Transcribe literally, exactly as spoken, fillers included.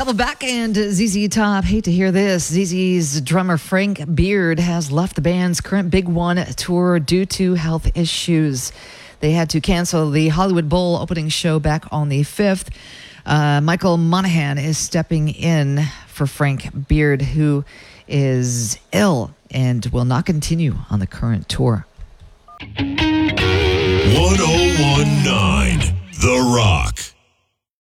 Double back and Z Z Top. Hate to hear this. Z Z's drummer Frank Beard has left the band's current Big One tour due to health issues. They had to cancel the Hollywood Bowl opening show back on the fifth. Uh, Michael Monaghan is stepping in for Frank Beard, who is ill and will not continue on the current tour. one oh one point nine The Rock.